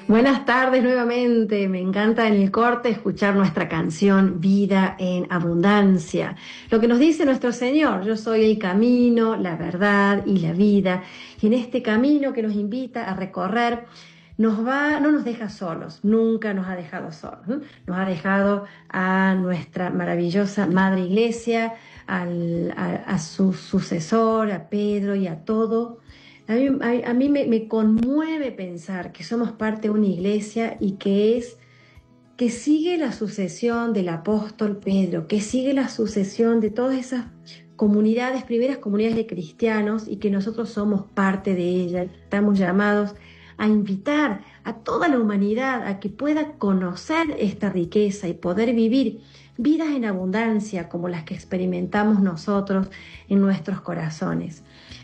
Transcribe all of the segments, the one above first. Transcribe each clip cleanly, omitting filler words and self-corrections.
Buenas tardes nuevamente, me encanta en el corte escuchar nuestra canción Vida en Abundancia. Lo que nos dice nuestro Señor: yo soy el camino, la verdad y la vida. Y en este camino que nos invita a recorrer, no nos deja solos, nunca nos ha dejado solos, ¿no? Nos ha dejado a nuestra maravillosa Madre Iglesia, a su sucesor, a Pedro y a todo. A mí me conmueve pensar que somos parte de una iglesia y que sigue la sucesión del apóstol Pedro, que sigue la sucesión de todas esas comunidades, primeras comunidades de cristianos, y que nosotros somos parte de ellas. Estamos llamados a invitar a toda la humanidad a que pueda conocer esta riqueza y poder vivir vidas en abundancia como las que experimentamos nosotros en nuestros corazones.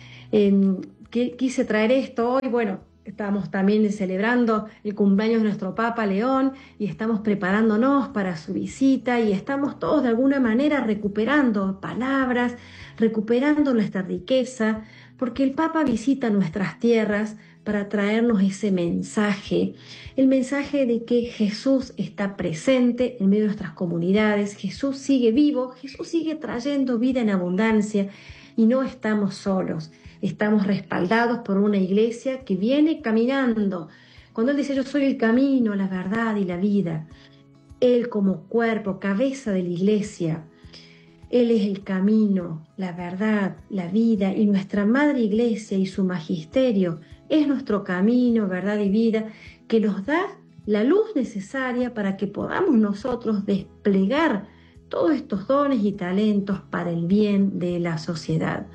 Quise traer esto hoy. Bueno, estamos también celebrando el cumpleaños de nuestro Papa León y estamos preparándonos para su visita, y estamos todos de alguna manera recuperando palabras, recuperando nuestra riqueza, porque el Papa visita nuestras tierras para traernos ese mensaje, el mensaje de que Jesús está presente en medio de nuestras comunidades, Jesús sigue vivo, Jesús sigue trayendo vida en abundancia y no estamos solos. Estamos respaldados por una iglesia que viene caminando. Cuando Él dice: yo soy el camino, la verdad y la vida, Él como cuerpo, cabeza de la iglesia, Él es el camino, la verdad, la vida, y nuestra Madre Iglesia y su magisterio es nuestro camino, verdad y vida, que nos da la luz necesaria para que podamos nosotros desplegar todos estos dones y talentos para el bien de la sociedad.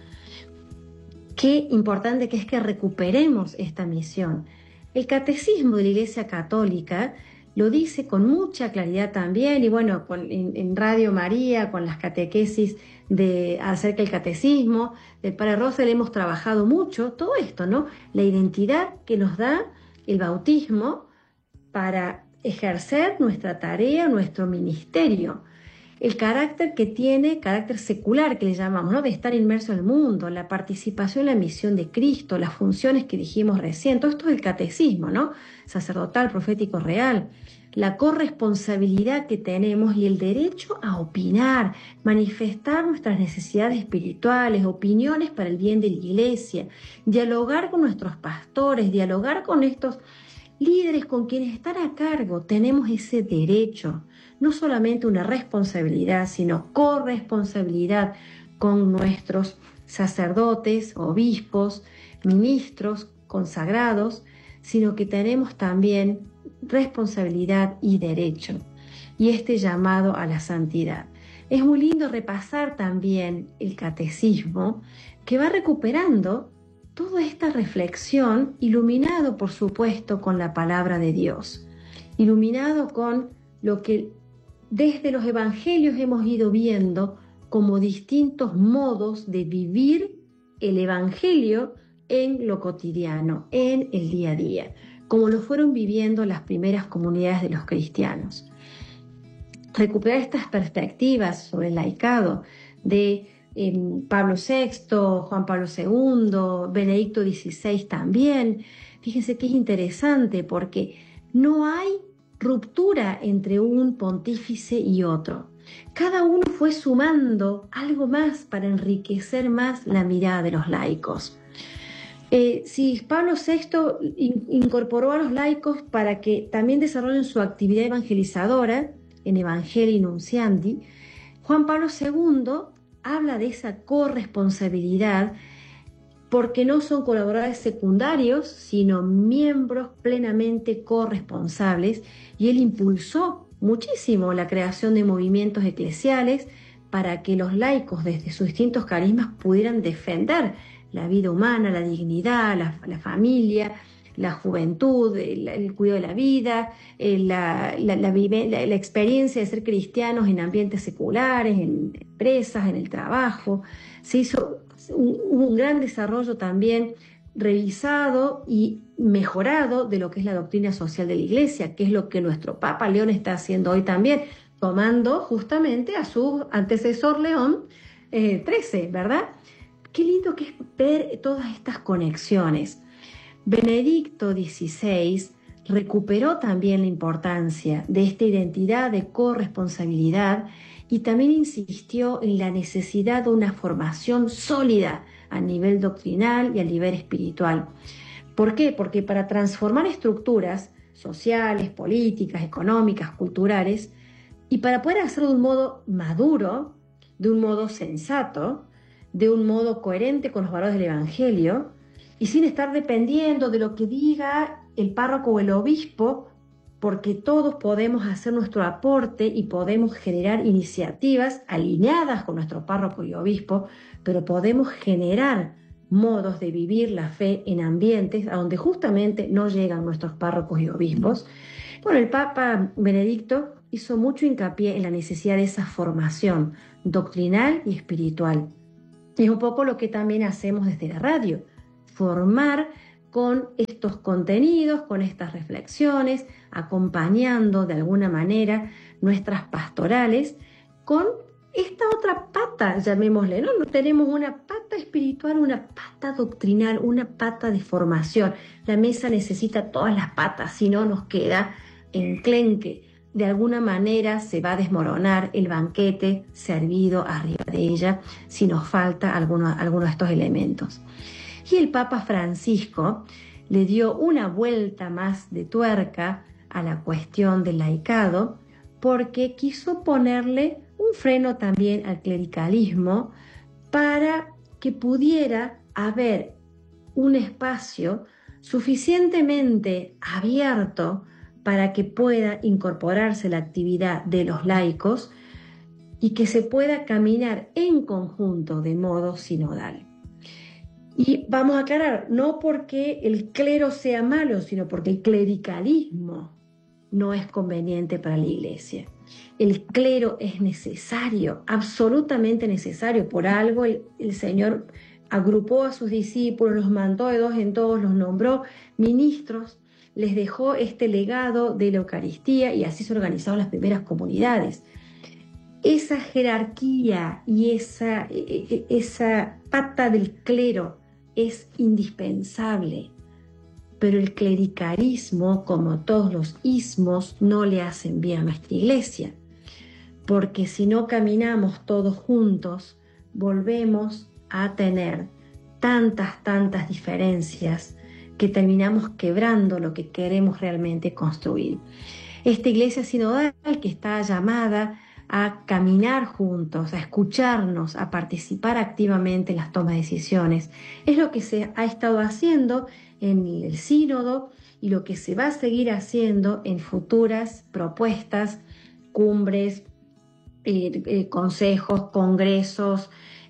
Qué importante que es que recuperemos esta misión. El Catecismo de la Iglesia Católica lo dice con mucha claridad también, y bueno, en Radio María, con las catequesis acerca del catecismo del Padre Rosel, hemos trabajado mucho todo esto, ¿no? La identidad que nos da el bautismo para ejercer nuestra tarea, nuestro ministerio. El carácter que tiene, carácter secular que le llamamos, ¿no? De estar inmerso en el mundo, la participación en la misión de Cristo, las funciones que dijimos recién, todo esto es el catecismo, ¿no? Sacerdotal, profético, real, la corresponsabilidad que tenemos y el derecho a opinar, manifestar nuestras necesidades espirituales, opiniones para el bien de la iglesia, dialogar con nuestros pastores, dialogar con estos líderes con quienes están a cargo. Tenemos ese derecho, no solamente una responsabilidad, sino corresponsabilidad con nuestros sacerdotes, obispos, ministros, consagrados, sino que tenemos también responsabilidad y derecho, y este llamado a la santidad. Es muy lindo repasar también el catecismo, que va recuperando toda esta reflexión, iluminado por supuesto con la palabra de Dios, iluminado con lo que desde los evangelios hemos ido viendo como distintos modos de vivir el evangelio en lo cotidiano, en el día a día, como lo fueron viviendo las primeras comunidades de los cristianos. Recuperar estas perspectivas sobre el laicado de Pablo VI, Juan Pablo II, Benedicto XVI también. Fíjense que es interesante porque no hay ruptura entre un pontífice y otro. Cada uno fue sumando algo más para enriquecer más la mirada de los laicos. Si Pablo VI incorporó a los laicos para que también desarrollen su actividad evangelizadora en Evangelii Nunciandi, Juan Pablo II habla de esa corresponsabilidad, porque no son colaboradores secundarios, sino miembros plenamente corresponsables, y él impulsó muchísimo la creación de movimientos eclesiales para que los laicos desde sus distintos carismas pudieran defender la vida humana, la dignidad, la familia, la juventud, el cuidado de la vida, la experiencia de ser cristianos en ambientes seculares, en empresas, en el trabajo. Se hizo un gran desarrollo también revisado y mejorado de lo que es la doctrina social de la Iglesia, que es lo que nuestro Papa León está haciendo hoy también, tomando justamente a su antecesor León XIII, ¿verdad? Qué lindo que es ver todas estas conexiones. Benedicto XVI recuperó también la importancia de esta identidad de corresponsabilidad y también insistió en la necesidad de una formación sólida a nivel doctrinal y a nivel espiritual. ¿Por qué? Porque para transformar estructuras sociales, políticas, económicas, culturales, y para poder hacerlo de un modo maduro, de un modo sensato, de un modo coherente con los valores del Evangelio, y sin estar dependiendo de lo que diga el párroco o el obispo, porque todos podemos hacer nuestro aporte y podemos generar iniciativas alineadas con nuestro párroco y obispo, pero podemos generar modos de vivir la fe en ambientes a donde justamente no llegan nuestros párrocos y obispos. Bueno, el Papa Benedicto hizo mucho hincapié en la necesidad de esa formación doctrinal y espiritual. Y es un poco lo que también hacemos desde la radio, formar con estos contenidos, con estas reflexiones, acompañando de alguna manera nuestras pastorales con esta otra pata, llamémosle, ¿no? Tenemos una pata espiritual, una pata doctrinal, una pata de formación. La mesa necesita todas las patas, si no nos queda enclenque. De alguna manera se va a desmoronar el banquete servido arriba de ella si nos falta alguno de estos elementos. Y el Papa Francisco le dio una vuelta más de tuerca a la cuestión del laicado porque quiso ponerle un freno también al clericalismo para que pudiera haber un espacio suficientemente abierto para que pueda incorporarse la actividad de los laicos y que se pueda caminar en conjunto de modo sinodal. Y vamos a aclarar, no porque el clero sea malo, sino porque el clericalismo no es conveniente para la Iglesia. El clero es necesario, absolutamente necesario. Por algo el Señor agrupó a sus discípulos, los mandó de dos en dos, los nombró ministros, les dejó este legado de la Eucaristía y así se organizaron las primeras comunidades. Esa jerarquía y esa pata del clero es indispensable, pero el clericalismo, como todos los ismos, no le hacen bien a nuestra Iglesia, porque si no caminamos todos juntos, volvemos a tener tantas diferencias que terminamos quebrando lo que queremos realmente construir. Esta Iglesia sinodal que está llamada a caminar juntos, a escucharnos, a participar activamente en las tomas de decisiones. Es lo que se ha estado haciendo en el sínodo y lo que se va a seguir haciendo en futuras propuestas, cumbres, consejos, congresos,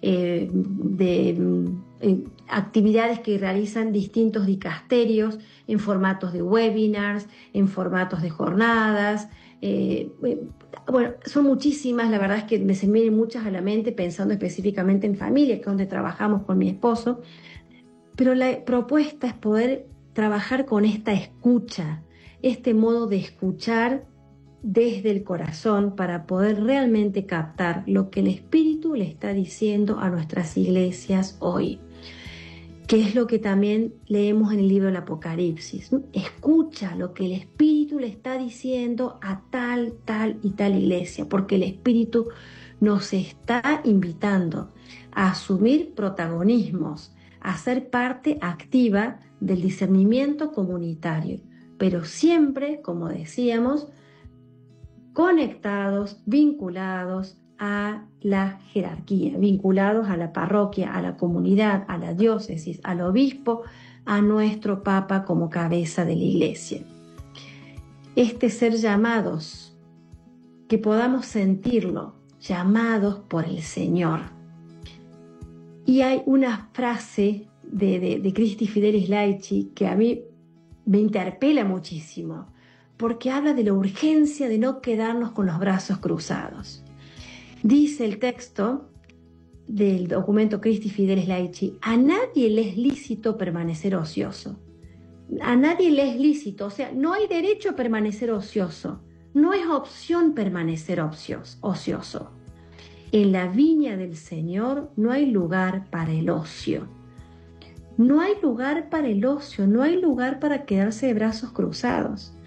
actividades que realizan distintos dicasterios en formatos de webinars, en formatos de jornadas. Bueno, son muchísimas, la verdad es que se me vienen muchas a la mente pensando específicamente en familia, que es donde trabajamos con mi esposo, pero la propuesta es poder trabajar con esta escucha, este modo de escuchar desde el corazón para poder realmente captar lo que el Espíritu le está diciendo a nuestras iglesias hoy, que es lo que también leemos en el libro del Apocalipsis. Escucha lo que el Espíritu le está diciendo a tal y tal iglesia, porque el Espíritu nos está invitando a asumir protagonismos, a ser parte activa del discernimiento comunitario, pero siempre, como decíamos, conectados, vinculados a la jerarquía, vinculados a la parroquia, a la comunidad, a la diócesis, al obispo, a nuestro Papa como cabeza de la Iglesia. Ser llamados, que podamos sentirlo, llamados por el Señor. Y hay una frase de Christi Fidelis Laici que a mí me interpela muchísimo, porque habla de la urgencia de no quedarnos con los brazos cruzados. Dice el texto del documento Christi Fidelis Laici: a nadie le es lícito permanecer ocioso. A nadie le es lícito, o sea, no hay derecho a permanecer ocioso. No es opción permanecer ocioso. En la viña del Señor no hay lugar para el ocio. No hay lugar para el ocio, no hay lugar para quedarse de brazos cruzados.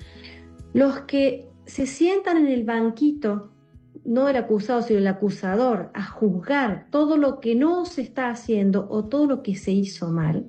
Los que se sientan en el banquito, no el acusado, sino el acusador, a juzgar todo lo que no se está haciendo o todo lo que se hizo mal,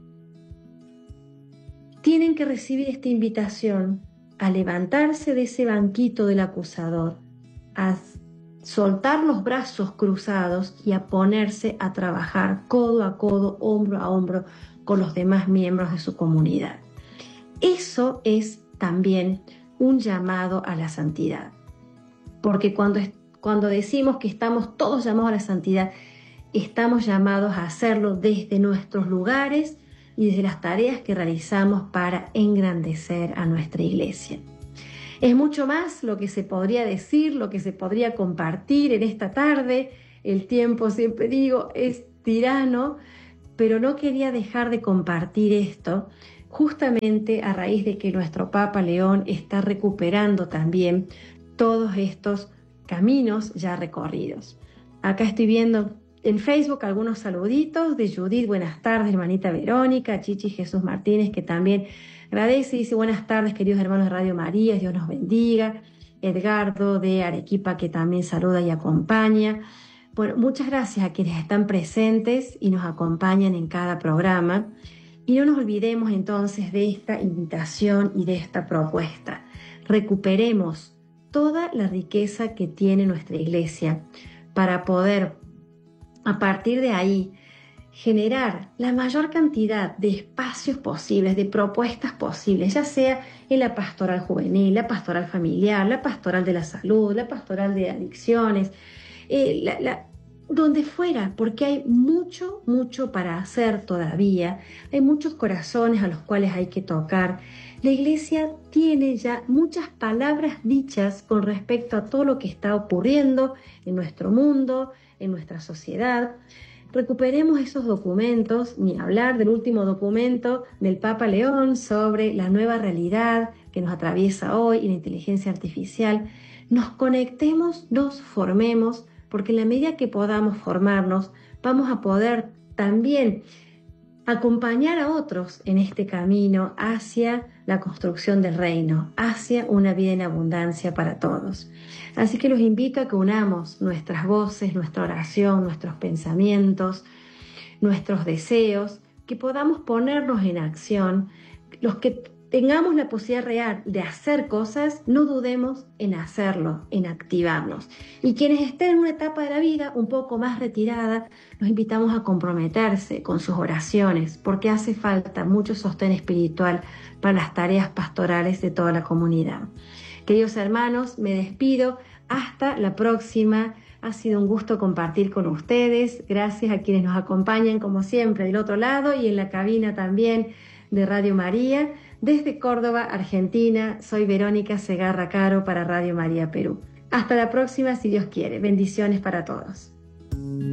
tienen que recibir esta invitación a levantarse de ese banquito del acusador, a soltar los brazos cruzados y a ponerse a trabajar codo a codo, hombro a hombro con los demás miembros de su comunidad. Eso es también un llamado a la santidad, porque cuando decimos que estamos todos llamados a la santidad, estamos llamados a hacerlo desde nuestros lugares y desde las tareas que realizamos para engrandecer a nuestra iglesia. Es mucho más lo que se podría decir, lo que se podría compartir en esta tarde. El tiempo, siempre digo, es tirano, pero no quería dejar de compartir esto justamente a raíz de que nuestro Papa León está recuperando también todos estos caminos ya recorridos. Acá estoy viendo en Facebook algunos saluditos de Judith, buenas tardes, hermanita Verónica, Chichi Jesús Martínez, que también agradece, dice buenas tardes, queridos hermanos de Radio María, Dios nos bendiga. Edgardo de Arequipa, que también saluda y acompaña. Bueno, muchas gracias a quienes están presentes y nos acompañan en cada programa. Y no nos olvidemos entonces de esta invitación y de esta propuesta. Recuperemos toda la riqueza que tiene nuestra iglesia para poder, a partir de ahí, generar la mayor cantidad de espacios posibles, de propuestas posibles, ya sea en la pastoral juvenil, la pastoral familiar, la pastoral de la salud, la pastoral de adicciones, donde fuera, porque hay mucho para hacer todavía, hay muchos corazones a los cuales hay que tocar. La iglesia tiene ya muchas palabras dichas con respecto a todo lo que está ocurriendo en nuestro mundo, en nuestra sociedad. Recuperemos esos documentos, ni hablar del último documento del Papa León sobre la nueva realidad que nos atraviesa hoy y la inteligencia artificial. Nos conectemos, nos formemos, porque en la medida que podamos formarnos, vamos a poder también acompañar a otros en este camino hacia la construcción del reino, hacia una vida en abundancia para todos. Así que los invito a que unamos nuestras voces, nuestra oración, nuestros pensamientos, nuestros deseos, que podamos ponernos en acción. Los que tengamos la posibilidad real de hacer cosas, no dudemos en hacerlo, en activarnos. Y quienes estén en una etapa de la vida un poco más retirada, los invitamos a comprometerse con sus oraciones, porque hace falta mucho sostén espiritual para las tareas pastorales de toda la comunidad. Queridos hermanos, me despido. Hasta la próxima. Ha sido un gusto compartir con ustedes. Gracias a quienes nos acompañan, como siempre, del otro lado y en la cabina también de Radio María. Desde Córdoba, Argentina, soy Verónica Segarra Caro para Radio María Perú. Hasta la próxima, si Dios quiere. Bendiciones para todos.